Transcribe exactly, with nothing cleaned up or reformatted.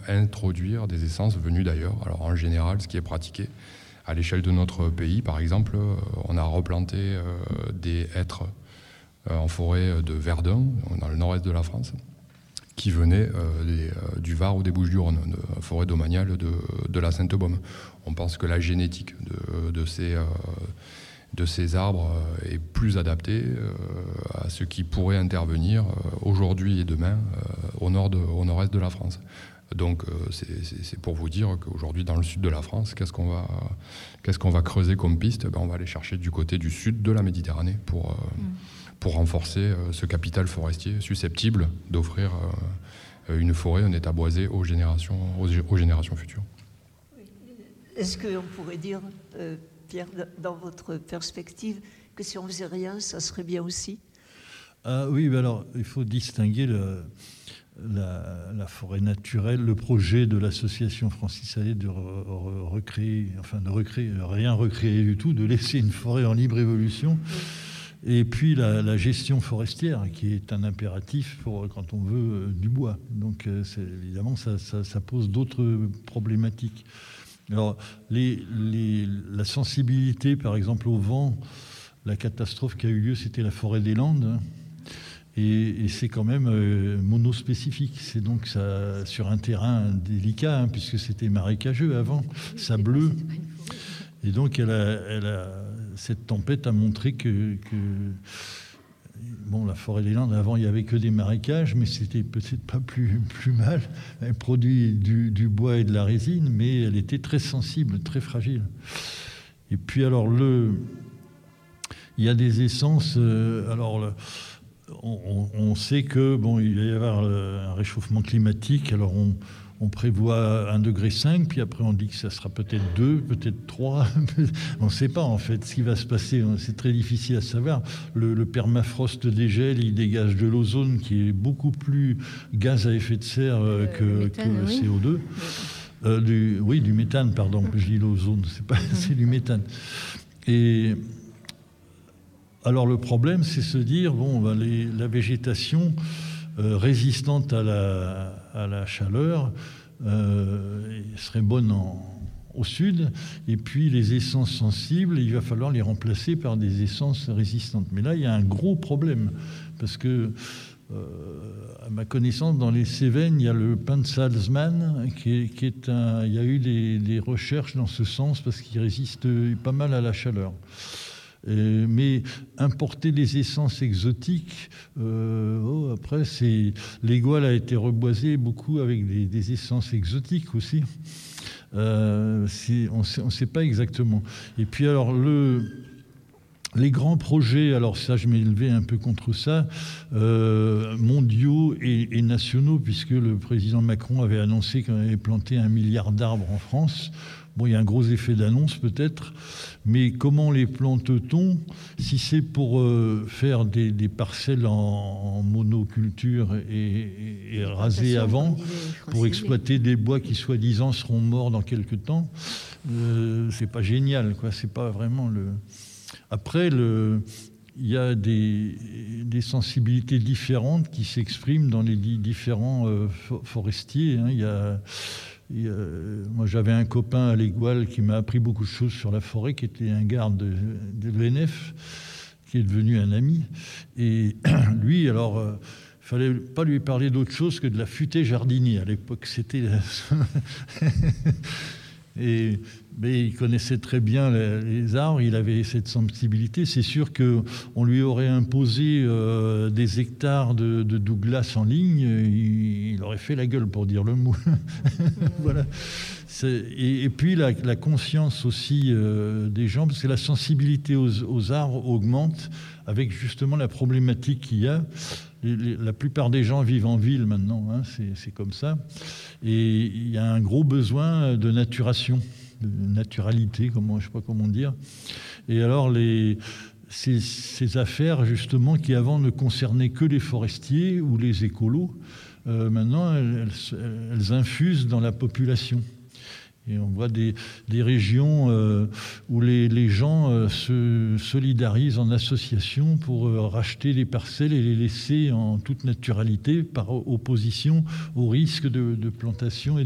introduire des essences venues d'ailleurs. Alors en général, ce qui est pratiqué à l'échelle de notre pays, par exemple, euh, on a replanté euh, des hêtres euh, en forêt de Verdun, dans le nord-est de la France, qui venaient euh, des, euh, du Var ou des Bouches-du-Rhône, de la forêt domaniale de, de la Sainte-Baume. On pense que la génétique de, de, ces, euh, de ces arbres euh, est plus adaptée euh, à ce qui pourrait intervenir euh, aujourd'hui et demain euh, au, nord de, au nord-est de la France. Donc euh, c'est, c'est, c'est pour vous dire qu'aujourd'hui dans le sud de la France, qu'est-ce qu'on va, qu'est-ce qu'on va creuser comme piste? Ben, on va aller chercher du côté du sud de la Méditerranée pour... Euh, mmh. pour renforcer euh, ce capital forestier susceptible d'offrir euh, une forêt, un état boisé aux générations, aux, aux générations futures. Est-ce qu'on pourrait dire, euh, Pierre, dans votre perspective, que si on faisait rien, ça serait bien aussi? Ah, oui, ben alors il faut distinguer le, la, la forêt naturelle, le projet de l'association Francis Allais de re, re, recréer, enfin de recréer, rien recréer du tout, de laisser une forêt en libre évolution. Oui. Et puis la, la gestion forestière, qui est un impératif pour quand on veut euh, du bois. Donc euh, c'est, évidemment, ça, ça, ça pose d'autres problématiques. Alors, les, les, la sensibilité, par exemple, au vent, la catastrophe qui a eu lieu, c'était la forêt des Landes. Et, et c'est quand même euh, monospécifique. C'est donc ça, sur un terrain délicat, hein, puisque c'était marécageux avant, sableux. Et donc, elle a, elle a, cette tempête a montré que, que bon, la forêt des Landes, avant, il n'y avait que des marécages, mais c'était peut-être pas plus, plus mal. Elle produit du, du bois et de la résine, mais elle était très sensible, très fragile. Et puis, alors, le, il y a des essences... Euh, alors, le, on, on sait que bon, il va y avoir un réchauffement climatique, alors on... On prévoit un degré cinq, puis après on dit que ça sera peut-être deux, peut-être trois. On ne sait pas en fait ce qui va se passer. C'est très difficile à savoir. Le, le permafrost dégèle, il dégage de l'ozone qui est beaucoup plus gaz à effet de serre euh, que, le, méthane, que le oui. C O deux. Euh, du, oui, du méthane, pardon. Je dis l'ozone, c'est pas, c'est du méthane. Et alors le problème, c'est se dire bon, ben, les, la végétation euh, résistante à la, à la chaleur euh, serait bonne en, au sud, et puis les essences sensibles, il va falloir les remplacer par des essences résistantes. Mais là, il y a un gros problème, parce que, euh, à ma connaissance, dans les Cévennes, il y a le pin de Salzmann, qui est, qui est un... Il y a eu des, des recherches dans ce sens, parce qu'il résiste pas mal à la chaleur. Euh, mais importer des essences exotiques, euh, oh, après, c'est... l'Égoile a été reboisé beaucoup avec des, des essences exotiques aussi. Euh, c'est, on ne sait pas exactement. Et puis alors, le, les grands projets, alors ça, je m'ai élevé un peu contre ça, euh, mondiaux et, et nationaux, puisque le président Macron avait annoncé qu'on avait planté un milliard d'arbres en France. Bon, il y a un gros effet d'annonce peut-être, mais comment les plante-t-on si c'est pour euh, faire des, des parcelles en, en monoculture et, et, et raser avant, pour exploiter des bois qui soi-disant seront morts dans quelques temps? euh, C'est pas génial, quoi. C'est pas vraiment le... Après, le... il y a des, des sensibilités différentes qui s'expriment dans les différents euh, forestiers. Hein. Il y a... Et euh, moi, j'avais un copain à l'Égoile qui m'a appris beaucoup de choses sur la forêt, qui était un garde de, de l'E N F, qui est devenu un ami. Et lui, alors, il euh, fallait pas lui parler d'autre chose que de la futaie jardinier. À l'époque, c'était... Et, mais il connaissait très bien les, les arbres, il avait cette sensibilité. C'est sûr qu'on lui aurait imposé euh, des hectares de, de Douglas en ligne, il, il aurait fait la gueule pour dire le mot. Voilà. C'est, et, et puis la, la conscience aussi euh, des gens, parce que la sensibilité aux, aux arbres augmente avec justement la problématique qu'il y a. Les, les, la plupart des gens vivent en ville maintenant, hein, c'est, c'est comme ça. Et il y a un gros besoin de naturation, de naturalité, comment, je ne sais pas comment dire. Et alors, les, ces, ces affaires, justement, qui avant ne concernaient que les forestiers ou les écolos, euh, maintenant, elles, elles, elles infusent dans la population. Et on voit des, des régions euh, où les, les gens euh, se solidarisent en association pour euh, racheter les parcelles et les laisser en toute naturalité par opposition au risque de, de plantation et